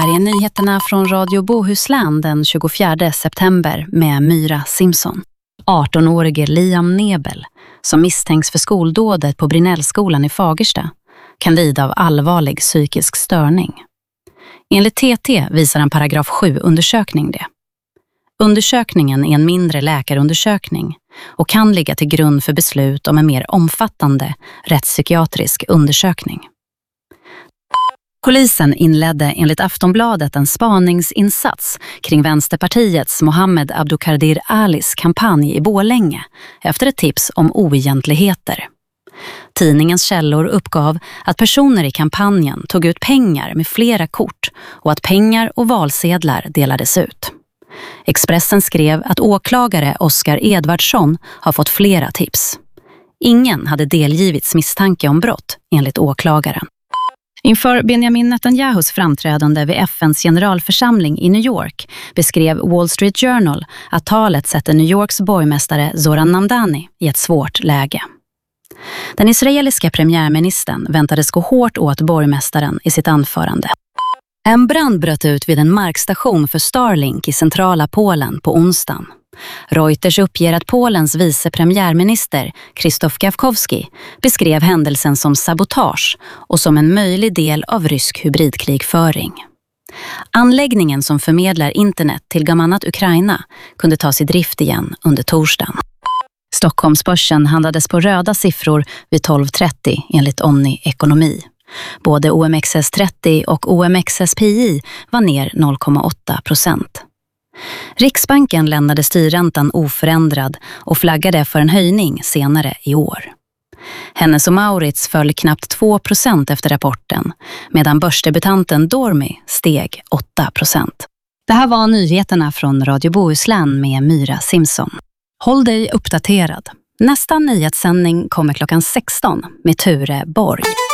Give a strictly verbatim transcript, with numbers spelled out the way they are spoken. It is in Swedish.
här är nyheterna från Radio Bohuslän den tjugofjärde september med Myra Simson. arton-årige Liam Nebel, som misstänks för skoldådet på Brinnellskolan i Fagersta, kan lida av allvarlig psykisk störning. Enligt T T visar en paragraf sju-undersökning det. Undersökningen är en mindre läkarundersökning och kan ligga till grund för beslut om en mer omfattande rättspsykiatrisk undersökning. Polisen inledde enligt Aftonbladet en spaningsinsats kring Vänsterpartiets Mohammed Abdulkadir Alis kampanj i Borlänge efter ett tips om oegentligheter. Tidningens källor uppgav att personer i kampanjen tog ut pengar med flera kort och att pengar och valsedlar delades ut. Expressen skrev att åklagare Oskar Edvardsson har fått flera tips. Ingen hade delgivits misstanke om brott enligt åklagaren. Inför Benjamin Netanyahus framträdande vid F N:s generalförsamling i New York beskrev Wall Street Journal att talet sätter New Yorks borgmästare Zoran Namdani i ett svårt läge. Den israeliska premiärministern väntades gå hårt åt borgmästaren i sitt anförande. En brand bröt ut vid en markstation för Starlink i centrala Polen på onsdagen. Reuters uppger att Polens vice premiärminister Krzysztof Gawkowski beskrev händelsen som sabotage och som en möjlig del av rysk hybridkrigföring. Anläggningen som förmedlar internet till gammalt Ukraina kunde tas i drift igen under torsdagen. Stockholmsbörsen handlades på röda siffror vid tolv trettio enligt Onni Ekonomi. Både O M X S trettio och O M X S P I var ner noll komma åtta procent. Riksbanken lämnade styrräntan oförändrad och flaggade för en höjning senare i år. Hennes och Mauritz föll knappt två procent efter rapporten, medan börsdebutanten Dormi steg åtta procent. Det här var nyheterna från Radio Bohuslän med Myra Simson. Håll dig uppdaterad. Nästa nyhetssändning kommer klockan sexton med Ture Borg.